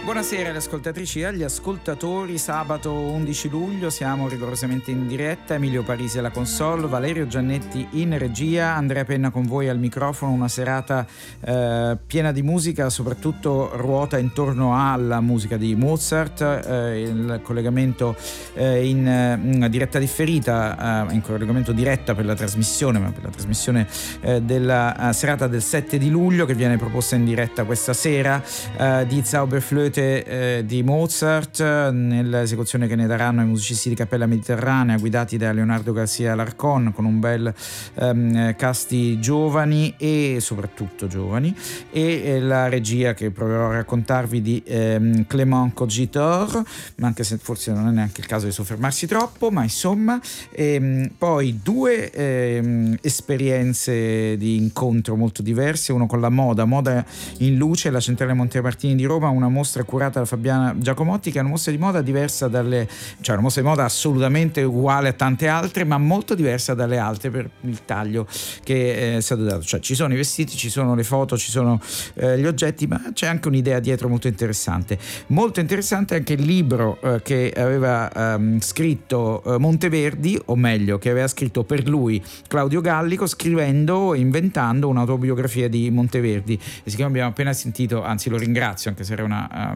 Buonasera alle ascoltatrici e agli ascoltatori. Sabato 11 luglio siamo rigorosamente in diretta. Emilio Parisi alla console, Valerio Giannetti in regia, Andrea Penna con voi al microfono. Una serata piena di musica, soprattutto ruota intorno alla musica di Mozart. Il collegamento in diretta differita, in collegamento diretta per la trasmissione, ma per la trasmissione della serata del 7 di luglio che viene proposta in diretta questa sera, di Zauberflöte di Mozart, nell'esecuzione che ne daranno i musicisti di Cappella Mediterranea guidati da Leonardo Garcia Alarcón, con un bel casti giovani e soprattutto giovani, e la regia che proverò a raccontarvi di Clément Cogitor, ma anche se forse non è neanche il caso di soffermarsi troppo, ma insomma. Poi due esperienze di incontro molto diverse, uno con la moda in luce, la Centrale Montemartini di Roma, una mostra curata da Fabiana Giacomotti, che è una mostra di moda diversa una mostra di moda assolutamente uguale a tante altre, ma molto diversa dalle altre per il taglio che è stato dato. Cioè ci sono i vestiti, ci sono le foto, ci sono gli oggetti, ma c'è anche un'idea dietro molto interessante. Molto interessante anche il libro che aveva scritto Monteverdi, o meglio che aveva scritto per lui Claudio Gallico, scrivendo e inventando un'autobiografia di Monteverdi, e siccome abbiamo appena sentito, anzi lo ringrazio anche se era una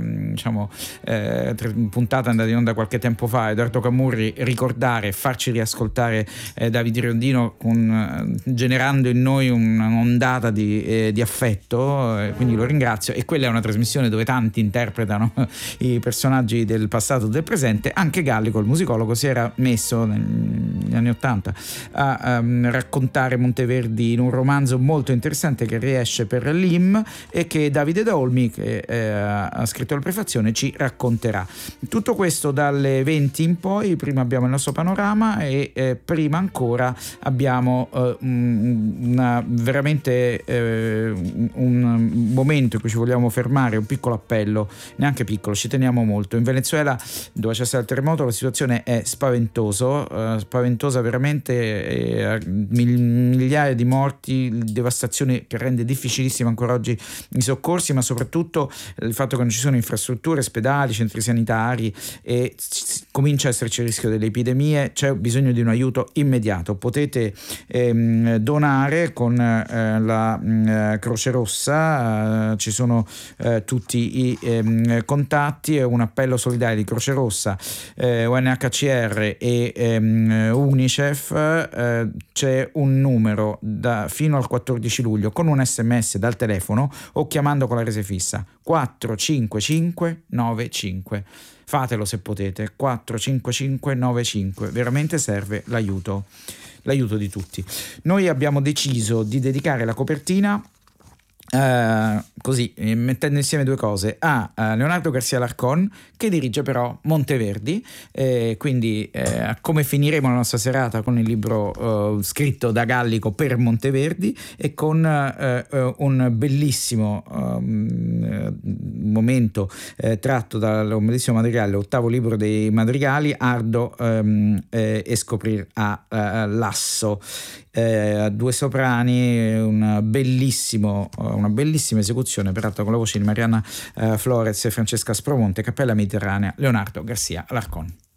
puntata andata in onda qualche tempo fa, Edoardo Camurri, ricordare e farci riascoltare Davide Riondino generando in noi un'ondata di affetto, quindi lo ringrazio. E quella è una trasmissione dove tanti interpretano i personaggi del passato e del presente. Anche Gallico, il musicologo, si era messo negli anni '80 a raccontare Monteverdi in un romanzo molto interessante che riesce per l'IM e che Davide Dolmi, che ha scritto la prefazione, ci racconterà. Tutto questo dalle 20 in poi. Prima abbiamo il nostro panorama e prima ancora abbiamo veramente un momento in cui ci vogliamo fermare, un piccolo appello, neanche piccolo, ci teniamo molto. In Venezuela, dove c'è stato il terremoto, la situazione è spaventosa veramente, migliaia di morti, devastazione che rende difficilissima ancora oggi i soccorsi, ma soprattutto il fatto che non ci sono infrastrutture, ospedali, centri sanitari, e comincia a esserci il rischio delle epidemie. C'è bisogno di un aiuto immediato. Potete donare con la Croce Rossa, ci sono tutti i contatti. È un appello solidale di Croce Rossa, UNHCR e UNICEF. C'è un numero fino al 14 luglio con un SMS dal telefono o chiamando con la rese fissa 45595. Fatelo se potete, 45595, veramente serve l'aiuto di tutti. Noi abbiamo deciso di dedicare la copertina così, mettendo insieme due cose, a Leonardo Garcia Alarcón, che dirige però Monteverdi, quindi come finiremo la nostra serata con il libro scritto da Gallico per Monteverdi, e con un bellissimo momento tratto dal bellissimo madrigale, l'ottavo libro dei madrigali, Ardo e Scoprir a Lasso, due soprani, una bellissima esecuzione, peraltro con la voce di Mariana Flores e Francesca Spromonte, Cappella Mediterranea, Leonardo Garcia Alarcón.